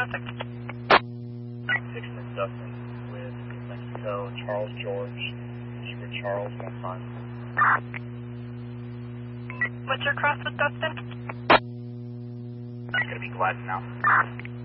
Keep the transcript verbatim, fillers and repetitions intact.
traffic? Dixon Dustin with New Mexico, Charles George, Zebra Charles, one five. What's your cross with Dustin? It's going to be Gladden now.